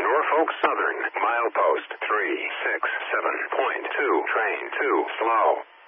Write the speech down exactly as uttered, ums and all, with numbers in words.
Norfolk Southern, milepost three six seven point two, train two, slow.